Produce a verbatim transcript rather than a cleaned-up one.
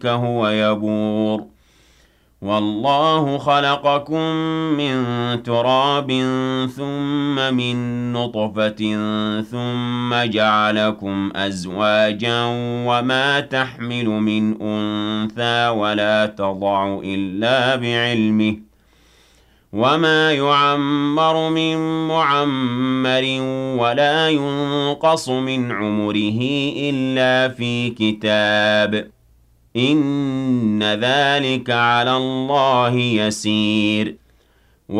هُوَ يَبُورُ وَاللَّهُ خَلَقَكُم مِّن تُرَابٍ ثُمَّ مِن نُّطْفَةٍ ثُمَّ جَعَلَكُمْ أَزْوَاجًا وَمَا تَحْمِلُ مِنْ أُنثَىٰ وَلَا تَضَعُ إِلَّا بِعِلْمِهِ ۚ وَمَا يُعَمَّرُ مِن مُّعَمَّرٍ وَلَا يُنقَصُ مِنْ عُمُرِهِ إِلَّا فِي كِتَابٍ ۚ إِنَّ ذَٰلِكَ عَلَى اللَّهِ يَسِيرٌ